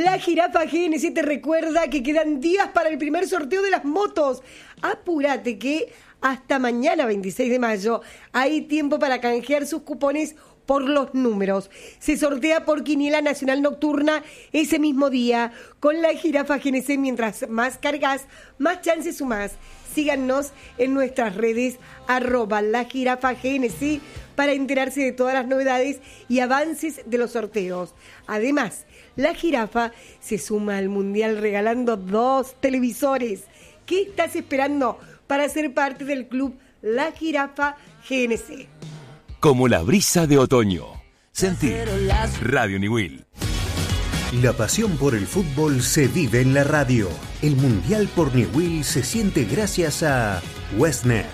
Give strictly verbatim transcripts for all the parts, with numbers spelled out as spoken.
La Jirafa G N C te recuerda que quedan días para el primer sorteo de las motos. Apúrate que hasta mañana veintiséis de mayo hay tiempo para canjear sus cupones por los números. Se sortea por quiniela nacional nocturna ese mismo día con la Jirafa G N C. Mientras más cargas, más chances sumás. Síganos en nuestras redes arroba la Jirafa G N C para enterarse de todas las novedades y avances de los sorteos. Además, la Jirafa se suma al Mundial regalando dos televisores. ¿Qué estás esperando para ser parte del club La Jirafa G N C? Como la brisa de otoño. Sentir Radio Niwil. La pasión por el fútbol se vive en la radio. El Mundial por Niwil se siente gracias a Westnet.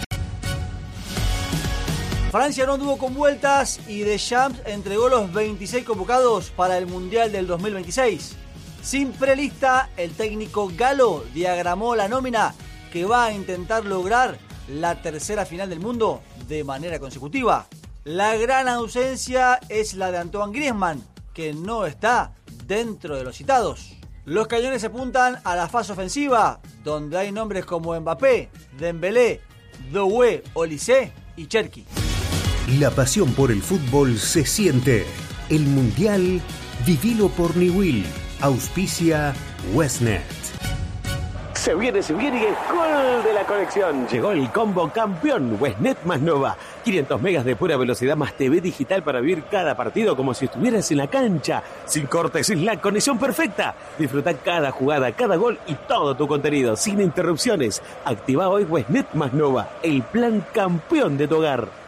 Francia no anduvo con vueltas y Deschamps entregó los veintiséis convocados para el Mundial del dos mil veintiséis. Sin prelista, el técnico galo diagramó la nómina que va a intentar lograr la tercera final del mundo de manera consecutiva. La gran ausencia es la de Antoine Griezmann, que no está dentro de los citados. Los cañones se apuntan a la fase ofensiva, donde hay nombres como Mbappé, Dembélé, Doué, Olise y Cherki. La pasión por el fútbol se siente. El Mundial, vivilo por Niwil. Auspicia Westnet. Se viene, se viene y el gol de la conexión. Llegó el combo campeón Westnet más Nova. quinientos megas de pura velocidad más T V digital para vivir cada partido como si estuvieras en la cancha. Sin cortes, sin la conexión perfecta. Disfruta cada jugada, cada gol y todo tu contenido sin interrupciones. Activa hoy Westnet más Nova, el plan campeón de tu hogar.